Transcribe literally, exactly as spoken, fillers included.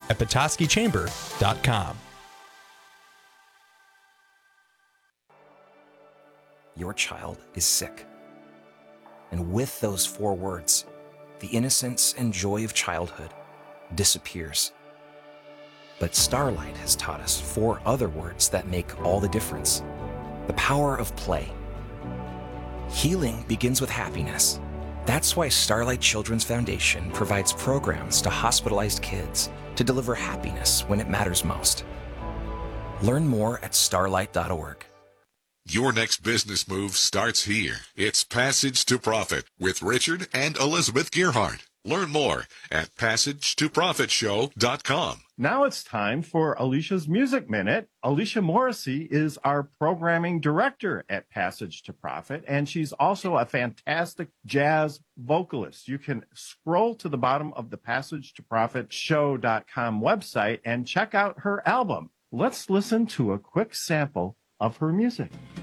at petoskey chamber dot com. Your child is sick. And with those four words, the innocence and joy of childhood disappears. But Starlight has taught us four other words that make all the difference. The power of play. Healing begins with happiness. That's why Starlight Children's Foundation provides programs to hospitalized kids to deliver happiness when it matters most. Learn more at starlight dot org. Your next business move starts here. It's Passage to Profit with Richard and Elizabeth Gearhart. Learn more at passage to profit show dot com. Now it's time for Alicia's Music Minute. Alicia Morrissey is our programming director at Passage to Profit, and she's also a fantastic jazz vocalist. You can scroll to the bottom of the passage to profit show dot com website and check out her album. Let's listen to a quick sample of her music.